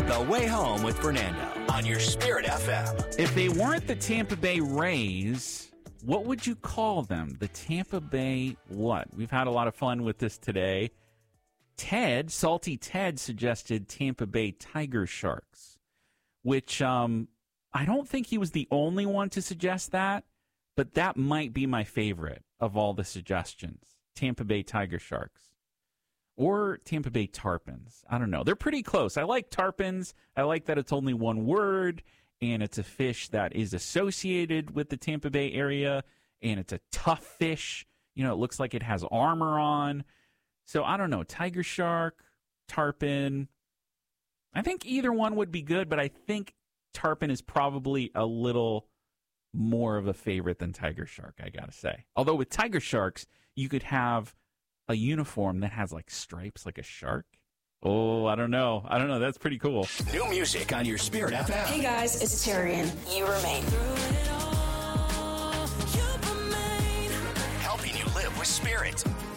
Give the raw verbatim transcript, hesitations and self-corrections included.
The Way Home with Fernando on your Spirit F M. If they weren't the Tampa Bay Rays, what would you call them? The Tampa Bay what? We've had a lot of fun with this today. Ted, Salty Ted, suggested Tampa Bay Tiger Sharks, which um, I don't think he was the only one to suggest that, but that might be my favorite of all the suggestions. Tampa Bay Tiger Sharks. Or Tampa Bay Tarpons. I don't know. They're pretty close. I like tarpons. I like that it's only one word, and it's a fish that is associated with the Tampa Bay area, and it's a tough fish. You know, it looks like it has armor on. So I don't know. Tiger shark, tarpon. I think either one would be good, but I think tarpon is probably a little more of a favorite than tiger shark, I gotta say. Although with tiger sharks, you could have a uniform that has like stripes like a shark. Oh, I don't know. I don't know. That's pretty cool. New music on your Spirit F M. Hey guys, it's Tyrion. You remain. Helping you live with Spirit.